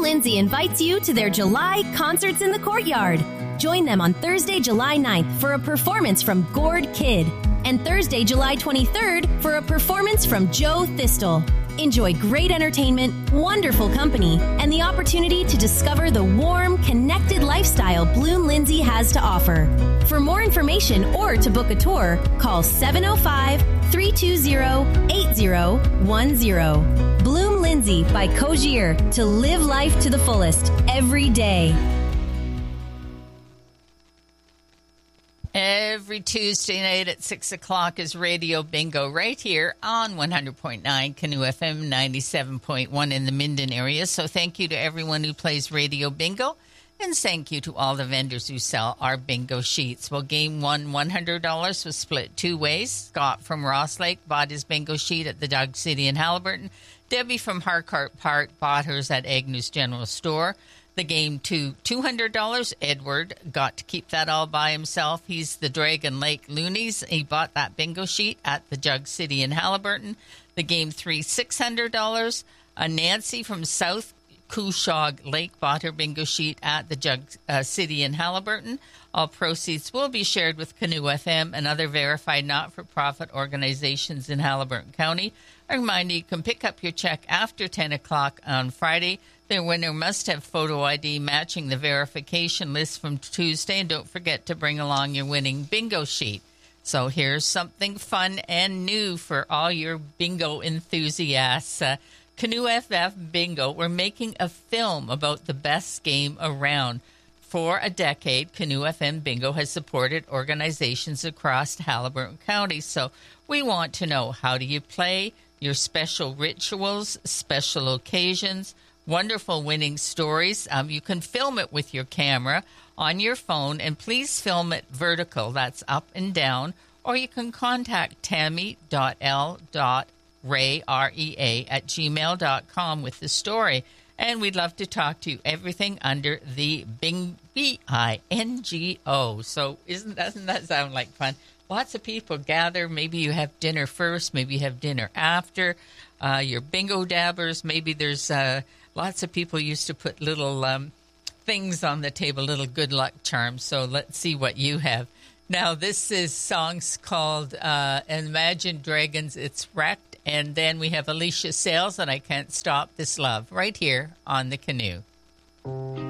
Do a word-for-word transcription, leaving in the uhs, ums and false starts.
Lindsay invites you to their July Concerts in the Courtyard. Join them on Thursday, July ninth for a performance from Gord Kid and Thursday, July twenty-third for a performance from Joe Thistle. Enjoy great entertainment, wonderful company, and the opportunity to discover the warm, connected lifestyle Bloom Lindsay has to offer. For more information or to book a tour, call seven oh five, three two zero, eight zero one zero. Bloom Lindsay by Cogier, to live life to the fullest every day. Every Tuesday night at six o'clock is Radio Bingo right here on one hundred point nine Canoe F M, ninety-seven point one in the Minden area. So thank you to everyone who plays Radio Bingo, and thank you to all the vendors who sell our bingo sheets. Well, game one, one hundred dollars was split two ways. Scott from Ross Lake bought his bingo sheet at the Dug City in Haliburton. Debbie from Harcourt Park bought hers at Agnews General Store. The game to two hundred dollars. Edward got to keep that all by himself. He's the Dragon Lake Loonies. He bought that bingo sheet at the Jug City in Haliburton. The game three, six hundred dollars. Uh, Nancy from South Couchog Lake bought her bingo sheet at the Jug uh, City in Haliburton. All proceeds will be shared with Canoe F M and other verified not-for-profit organizations in Haliburton County. I remind you, you can pick up your check after ten o'clock on Friday. The winner must have photo I D matching the verification list from Tuesday. And don't forget to bring along your winning bingo sheet. So here's something fun and new for all your bingo enthusiasts. Uh, Canoe F F Bingo, we're making a film about the best game around. For a decade, Canoe F M Bingo has supported organizations across Haliburton County. So we want to know, how do you play, your special rituals, special occasions, wonderful winning stories. Um, you can film it with your camera on your phone, and please film it vertical. That's up and down. Or you can contact tammy dot l dot rea, R E A, at gmail dot com with the story. And we'd love to talk to you. Everything under the Bing, B I N G O. So isn't, doesn't that sound like fun? Lots of people gather. Maybe you have dinner first. Maybe you have dinner after. Uh, your bingo dabbers. Maybe there's uh, lots of people used to put little um, things on the table, little good luck charms. So let's see what you have. Now, this is songs called uh, Imagine Dragons, It's Wrecked. And then we have Alicia Sales and I Can't Stop This Love right here on the Canoe.